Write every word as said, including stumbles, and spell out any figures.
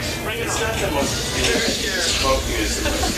Bring it on. It's not the most smoking is the most